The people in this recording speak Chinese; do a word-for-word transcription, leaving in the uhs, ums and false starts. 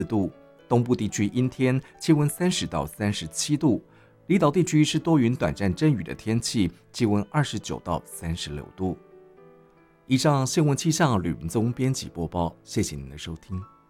度，东部地区阴天，气温三十到三十七度，离岛地区是多云短暂阵雨的天气，气温二十九到三十六度。以上新闻气象吕文宗编辑播报，谢谢您的收听。